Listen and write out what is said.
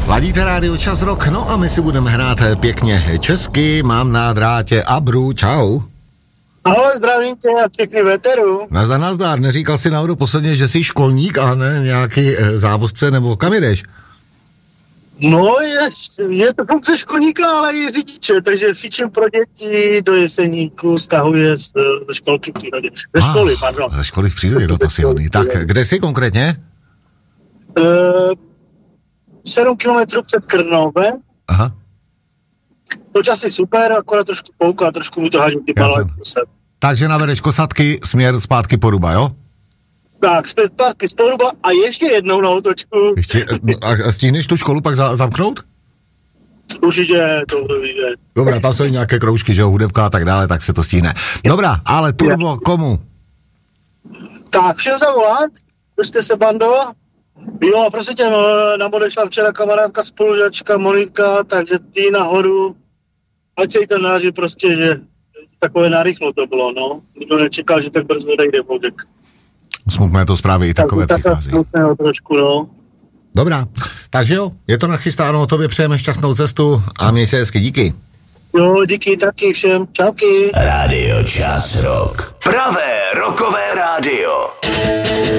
Ladíte rádio Čas Rock, no a my si budeme hrát pěkně česky. Mám na drátě Abru, čau. Ahoj, zdravím tě a všechny veterů. Nazdar, neříkal jsi náhodou posledně, že jsi školník a ne nějaký závozce, nebo kam jdeš? No, je to funkce školníka, ale i řidiče, takže fičím pro děti do Jeseníku, stahuje ze školky v přírodě. Ze školy v přírodě, no to si hodný. Tak, kde jsi konkrétně? 7 kilometrů před Krnovem. Aha. Počasí super, akorát trošku fouká, trošku mi to hážu ty balé. Takže navedeš Kosatky, směr zpátky Poruba, jo? Tak, zpátky z Poruba a ještě jednou na otočku. A stihneš tu školu pak zamknout? Určitě, to vyjde. Dobrá, tam jsou nějaké kroužky, že jo, hudebka a tak dále, tak se to stihne. Dobrá, ale turbo komu? Tak, všem zavolat, držte se, bando. Jo, a prostě tě, nám odešla včera kamarádka, spolužačka Monika, takže ty nahoru, ať se jí to náří prostě, že takové narychlo to bylo, no. Nikdo nečekal, že tak brzo odejde Božek. Smutné to zprávy i takové přichází. Smutného trošku, no. Dobrá, takže jo, je to nachystáno, tobě přejeme šťastnou cestu a měj se hezky, díky. Jo, díky taky všem, čauky. Rádio Čas Rock. Pravé rockové rádio.